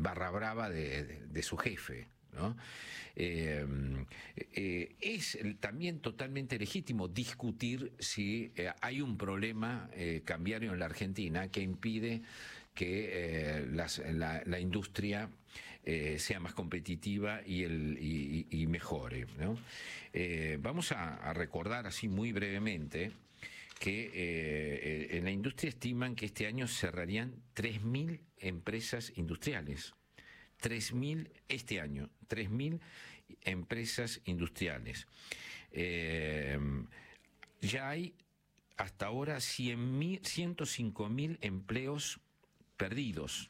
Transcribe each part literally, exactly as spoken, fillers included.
barra brava de, de, de su jefe, ¿no? Eh, eh, es también totalmente legítimo discutir si eh, hay un problema eh, cambiario en la Argentina que impide que eh, las, la, la industria eh, sea más competitiva y, el, y, y mejore, ¿no? Eh, vamos a, a recordar así muy brevemente que eh, en la industria estiman que este año cerrarían tres mil empresas industriales. tres mil este año, tres mil empresas industriales. Eh, ya hay hasta ahora ciento cinco mil empleos perdidos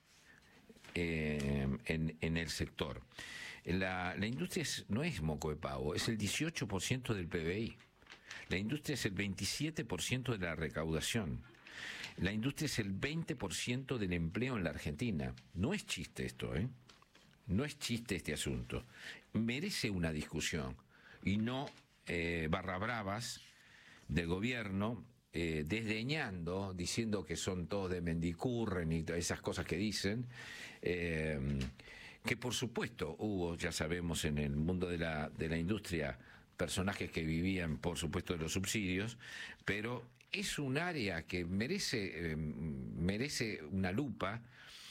eh, en, en el sector. La, la industria es, no es moco de pavo, es el dieciocho por ciento del P B I. La industria es el veintisiete por ciento de la recaudación. La industria es el veinte por ciento del empleo en la Argentina. No es chiste esto, ¿eh? No es chiste este asunto. Merece una discusión y no eh, barra bravas del gobierno eh, desdeñando, diciendo que son todos de Mendicurren y todas esas cosas que dicen, eh, que por supuesto hubo, ya sabemos, en el mundo de la, de la industria personajes que vivían, por supuesto, de los subsidios, pero es un área que merece, eh, merece una lupa.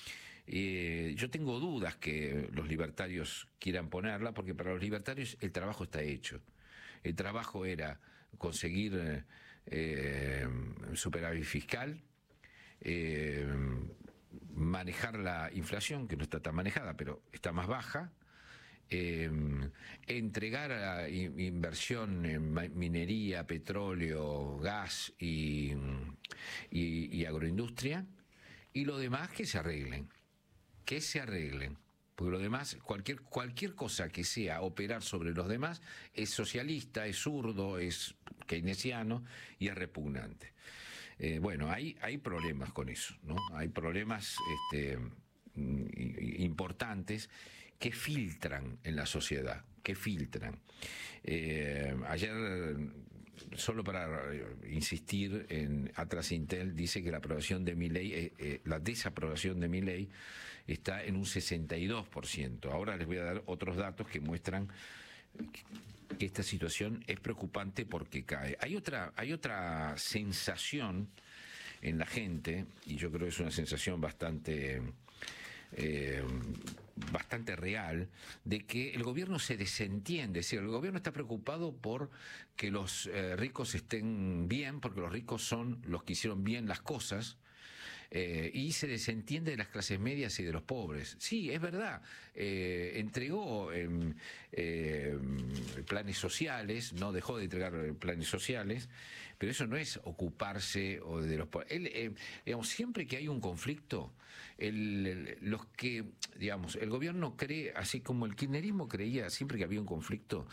Eh, yo tengo dudas que los libertarios quieran ponerla, porque para los libertarios el trabajo está hecho. El trabajo era conseguir eh, superávit fiscal, eh, manejar la inflación, que no está tan manejada, pero está más baja, Eh, entregar a la inversión en minería, petróleo, gas y, y, y agroindustria, y lo demás que se arreglen, que se arreglen, porque lo demás, cualquier, cualquier cosa que sea operar sobre los demás es socialista, es zurdo, es keynesiano y es repugnante. Eh, bueno, hay, hay problemas con eso, ¿no? Hay problemas este, importantes que filtran en la sociedad, que filtran. Eh, ayer, solo para insistir, en Atlas Intel dice que la aprobación de mi ley, eh, eh, la desaprobación de mi ley está en un sesenta y dos por ciento. Ahora les voy a dar otros datos que muestran que esta situación es preocupante porque cae. Hay otra, hay otra sensación en la gente, y yo creo que es una sensación bastante Eh, bastante real, de que el gobierno se desentiende. Es decir, el gobierno está preocupado por que los eh, ricos estén bien, porque los ricos son los que hicieron bien las cosas, eh, y se desentiende de las clases medias y de los pobres. Sí, es verdad, eh, entregó eh, eh, planes sociales, no dejó de entregar planes sociales, pero eso no es ocuparse o de los pobres. Él, eh, digamos, siempre que hay un conflicto, el, el, los que, digamos, el gobierno cree, así como el kirchnerismo creía siempre que había un conflicto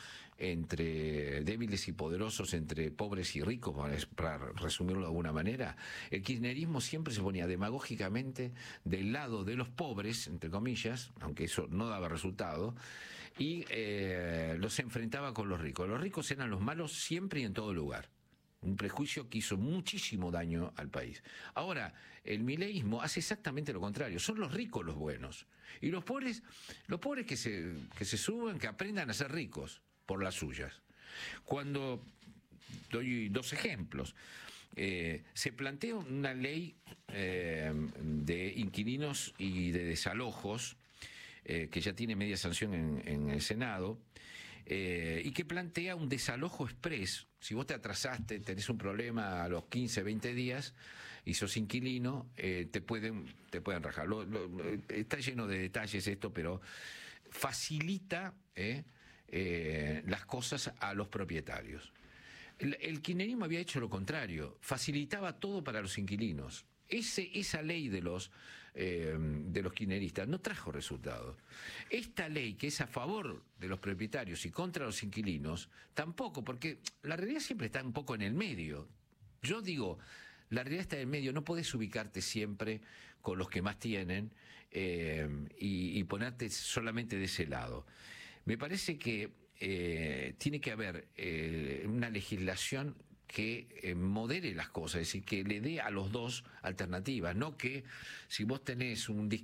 entre débiles y poderosos, entre pobres y ricos, para resumirlo de alguna manera, el kirchnerismo siempre se ponía demagógicamente del lado de los pobres, entre comillas, aunque eso no daba resultado, y eh, los enfrentaba con los ricos. Los ricos eran los malos siempre y en todo lugar. Un prejuicio que hizo muchísimo daño al país. Ahora, el mileísmo hace exactamente lo contrario. Son los ricos los buenos. Y los pobres, los pobres que se, que se suban, que aprendan a ser ricos por las suyas. Cuando, doy dos ejemplos, eh, se plantea una ley eh, de inquilinos y de desalojos, eh, que ya tiene media sanción en, en el Senado, Eh, y que plantea un desalojo express. Si vos te atrasaste, tenés un problema a los quince, veinte días y sos inquilino, eh, te pueden te pueden rajar. Lo, lo, está lleno de detalles esto, pero facilita eh, eh, las cosas a los propietarios. El, el kirchnerismo había hecho lo contrario, facilitaba todo para los inquilinos. Ese, esa ley de los eh, de los kirchneristas no trajo resultados. Esta ley, que es a favor de los propietarios y contra los inquilinos, tampoco, porque la realidad siempre está un poco en el medio. Yo digo, la realidad está en el medio, no podés ubicarte siempre con los que más tienen eh, y, y ponerte solamente de ese lado. Me parece que eh, tiene que haber eh, una legislación que eh, modere las cosas, es decir, que le dé a los dos alternativas, no que si vos tenés un